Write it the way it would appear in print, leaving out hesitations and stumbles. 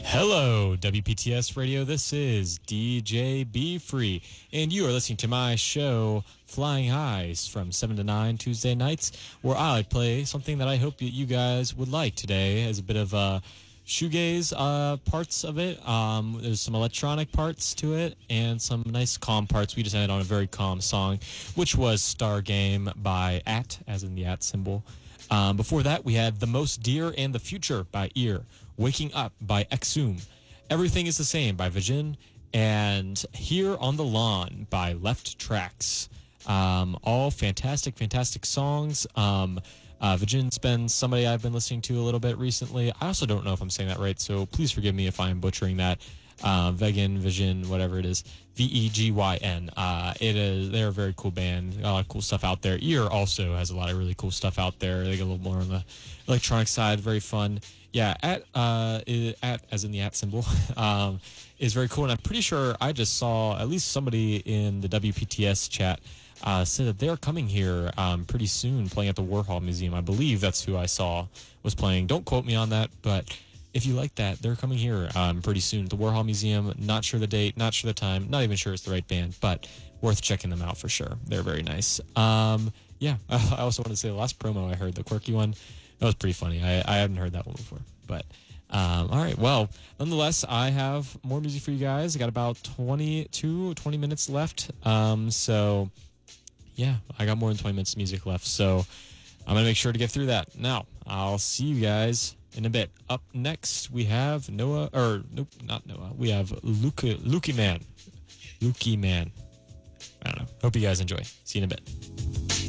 Hello, WPTS Radio. This is DJ Be Free, and you are listening to my show, Flying Highs, from 7 to 9 Tuesday nights, where I play something that I hope that you guys would like today as a bit of shoegaze parts of it. There's some electronic parts to it and some nice calm parts. We just ended on a very calm song, which was Star Game by At, as in the at symbol. Before that, we had The Most Dear and the Future by Ear, Waking Up by Exum, Everything is the Same by Vajin, and Here on the Lawn by Left Tracks. All fantastic, fantastic songs. Vajin's been somebody I've been listening to a little bit recently. I also don't know if I'm saying that right, so please forgive me if I'm butchering that. Vajin, whatever it is, Vegyn. They're a very cool band. A lot of cool stuff out there. Ear also has a lot of really cool stuff out there. They get a little more on the electronic side. Very fun. Yeah, at as in the at symbol, is very cool. And I'm pretty sure I just saw at least somebody in the WPTS chat said that they're coming here pretty soon, playing at the Warhol Museum. I believe that's who I saw was playing. Don't quote me on that, but if you like that, they're coming here pretty soon at the Warhol Museum. Not sure the date, not sure the time, not even sure it's the right band, but worth checking them out for sure. They're very nice. Yeah, I also want to say the last promo I heard, the quirky one, that was pretty funny. I hadn't heard that one before. But all right, well, nonetheless, I have more music for you guys. I got about 20 minutes left. So yeah, I got more than 20 minutes of music left. So I'm going to make sure to get through that. Now, I'll see you guys in a bit. Up next, we have Noah, or nope, not Noah. We have Lukey Man. I don't know. Hope you guys enjoy. See you in a bit.